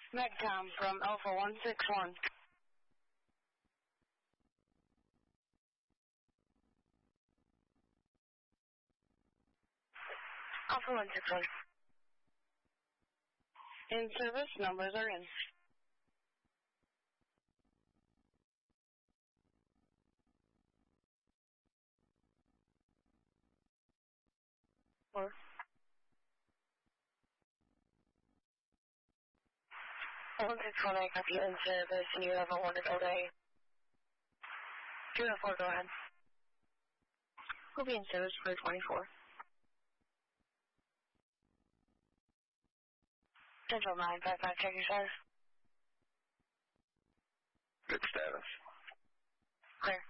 Medcom from Alpha 161. Alpha 161. In service, numbers are in. Four. 161, I copy in service, and you have a wonderful day. 204, go ahead. We'll be in service for 24. Central 955, check your status. Good status. Clear.